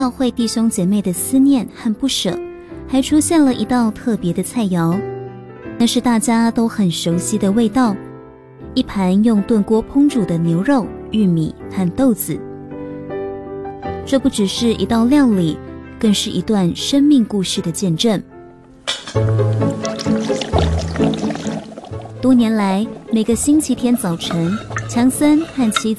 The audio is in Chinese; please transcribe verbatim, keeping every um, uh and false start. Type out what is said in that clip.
教会弟兄姐妹的思念和不舍，还出现了一道特别的菜肴，那是大家都很熟悉的味道，一盘用炖锅烹煮的牛肉、玉米和豆子。这不只是一道料理，更是一段生命故事的见证。多年来，每个星期天早晨，强森和妻